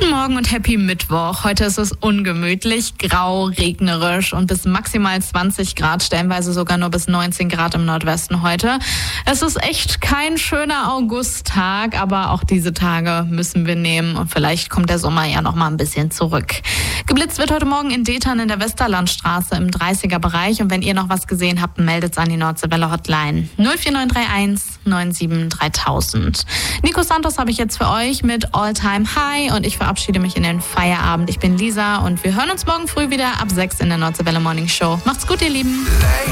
Guten Morgen und Happy Mittwoch. Heute ist es ungemütlich, grau, regnerisch und bis maximal 20 Grad, stellenweise sogar nur bis 19 Grad im Nordwesten heute. Es ist echt kein schöner Augusttag, aber auch diese Tage müssen wir nehmen und vielleicht kommt der Sommer ja noch mal ein bisschen zurück. Geblitzt wird heute Morgen in Detern in der Westerlandstraße im 30er-Bereich und wenn ihr noch was gesehen habt, meldet es an die Nordseewelle Hotline 04931 97 3000. Nico Santos habe ich jetzt für euch mit All Time High und ich verabschiede mich in den Feierabend. Ich bin Lisa und wir hören uns morgen früh wieder ab 6 in der Nordseewelle Morning Show. Macht's gut, ihr Lieben.